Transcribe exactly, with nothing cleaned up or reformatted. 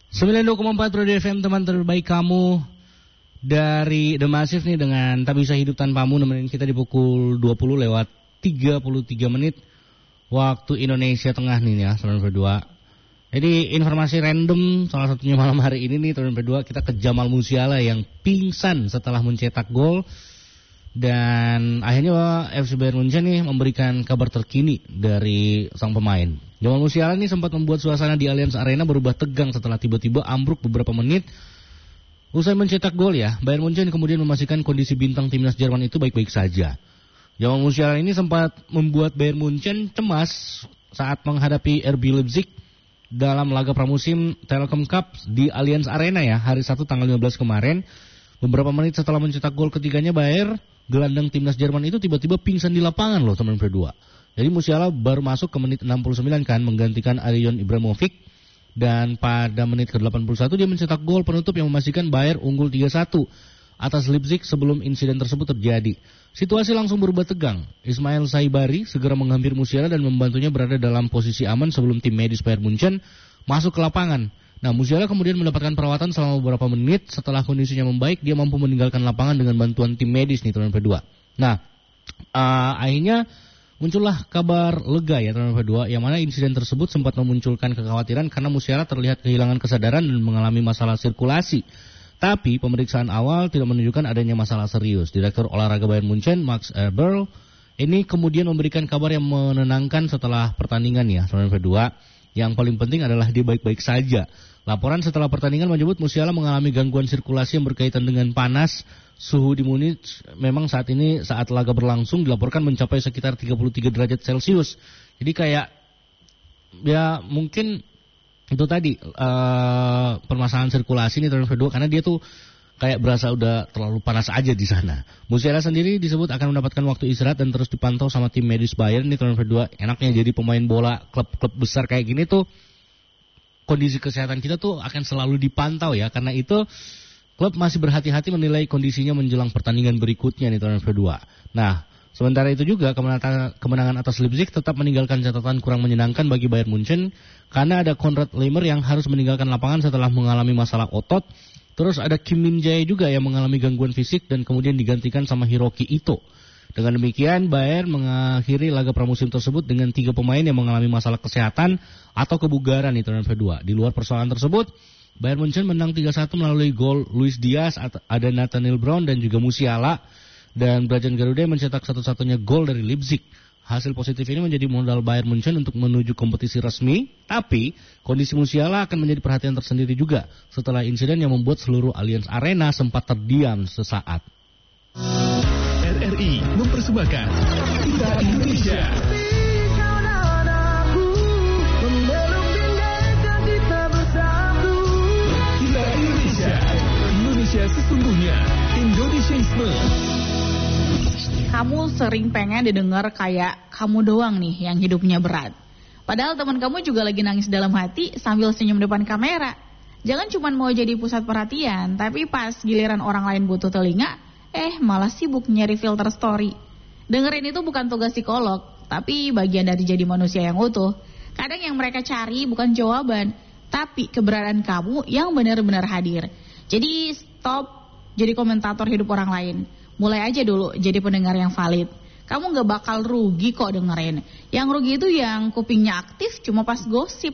sembilan puluh dua koma empat Radio F M, teman terbaik kamu dari The Massive nih, dengan Tak Bisa Hidup Tanpamu, nemenin kita di pukul dua puluh lewat tiga puluh tiga menit waktu Indonesia Tengah nih ya, sembilan puluh dua. Jadi informasi random salah satunya malam hari ini nih, sembilan puluh dua, kita ke Jamal Musiala yang pingsan setelah mencetak gol. Dan akhirnya F C Bayern Munchen nih memberikan kabar terkini dari sang pemain. Jamal Musiala ini sempat membuat suasana di Allianz Arena berubah tegang setelah tiba-tiba ambruk beberapa menit usai mencetak gol ya. Bayern Munchen kemudian memastikan kondisi bintang timnas Jerman itu baik-baik saja. Jamal Musiala ini sempat membuat Bayern Munchen cemas saat menghadapi R B Leipzig dalam laga pramusim Telekom Cup di Allianz Arena ya, hari Sabtu tanggal lima belas kemarin. Beberapa menit setelah mencetak gol ketiganya, Bayer, gelandang timnas Jerman itu tiba-tiba pingsan di lapangan loh, sembilan puluh dua. Jadi Musiala baru masuk ke menit enam puluh sembilan kan, menggantikan Arjen Ibrahimovic. Dan pada menit ke delapan puluh satu dia mencetak gol penutup yang memastikan Bayer unggul tiga satu atas Leipzig sebelum insiden tersebut terjadi. Situasi langsung berubah tegang. Ismail Saibari segera menghampiri Musiala dan membantunya berada dalam posisi aman sebelum tim medis Bayern Munchen masuk ke lapangan. Nah, Musiala kemudian mendapatkan perawatan selama beberapa menit. Setelah kondisinya membaik, dia mampu meninggalkan lapangan dengan bantuan tim medis nih, teman dua. Nah, uh, akhirnya muncullah kabar lega ya, teman dua, yang mana insiden tersebut sempat memunculkan kekhawatiran karena Musiala terlihat kehilangan kesadaran dan mengalami masalah sirkulasi. Tapi pemeriksaan awal tidak menunjukkan adanya masalah serius. Direktur olahraga Bayern Munchen, Max Eberl, ini kemudian memberikan kabar yang menenangkan setelah pertandingan ya, teman dua. Yang paling penting adalah dia baik-baik saja. Laporan setelah pertandingan menyebut Musiala mengalami gangguan sirkulasi yang berkaitan dengan panas. Suhu di Munich memang saat ini saat laga berlangsung dilaporkan mencapai sekitar tiga puluh tiga derajat Celcius. Jadi kayak ya mungkin itu tadi uh, permasalahan sirkulasi nih teman kedua, karena dia tuh kayak berasa udah terlalu panas aja di sana. Musiala sendiri disebut akan mendapatkan waktu istirahat dan terus dipantau sama tim medis Bayern nih teman kedua. Enaknya jadi pemain bola klub-klub besar kayak gini tuh, kondisi kesehatan kita tuh akan selalu dipantau ya. Karena itu klub masih berhati-hati menilai kondisinya menjelang pertandingan berikutnya nih teman kedua. Nah, sementara itu juga kemenangan atas Leipzig tetap meninggalkan catatan kurang menyenangkan bagi Bayern Munchen karena ada Konrad Laimer yang harus meninggalkan lapangan setelah mengalami masalah otot. Terus ada Kim Min-jae juga yang mengalami gangguan fisik dan kemudian digantikan sama Hiroki Ito. Dengan demikian, Bayern mengakhiri laga pramusim tersebut dengan tiga pemain yang mengalami masalah kesehatan atau kebugaran itu teman kedua. Di luar persoalan tersebut, Bayern Munchen menang tiga satu melalui gol Luis Diaz, ada Nathaniel Brown dan juga Musiala. Dan Brajan Garuda mencetak satu-satunya gol dari Leipzig. Hasil positif ini menjadi modal Bayern Munchen untuk menuju kompetisi resmi. Tapi kondisi Musiala akan menjadi perhatian tersendiri juga setelah insiden yang membuat seluruh Allianz Arena sempat terdiam sesaat. R R I mempersembahkan Kita Indonesia. Kita Indonesia. Indonesia sesungguhnya. Indonesiaisme. Kamu sering pengen didengar kayak kamu doang nih yang hidupnya berat. Padahal teman kamu juga lagi nangis dalam hati sambil senyum depan kamera. Jangan cuma mau jadi pusat perhatian, tapi pas giliran orang lain butuh telinga, eh malah sibuk nyari filter story. Dengerin itu bukan tugas psikolog, tapi bagian dari jadi manusia yang utuh. Kadang yang mereka cari bukan jawaban, tapi keberadaan kamu yang benar-benar hadir. Jadi stop jadi komentator hidup orang lain. Mulai aja dulu jadi pendengar yang valid. Kamu gak bakal rugi kok dengerin. Yang rugi itu yang kupingnya aktif cuma pas gosip.